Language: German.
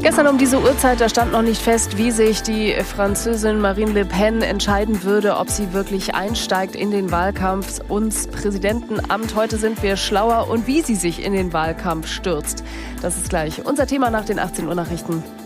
Gestern um diese Uhrzeit, da stand noch nicht fest, wie sich die Französin Marine Le Pen entscheiden würde, ob sie wirklich einsteigt in den Wahlkampf ins Präsidentenamt. Heute sind wir schlauer und wie sie sich in den Wahlkampf stürzt. Das ist gleich unser Thema nach den 18 Uhr Nachrichten.